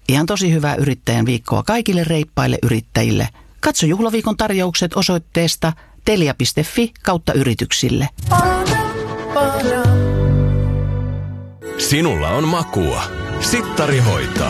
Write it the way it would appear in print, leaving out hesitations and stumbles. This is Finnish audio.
Ihan tosi hyvää yrittäjän viikkoa kaikille reippaille yrittäjille. Katso juhlaviikon tarjoukset osoitteesta telia.fi/yrityksille. Sinulla on makua. Sittari hoitaa.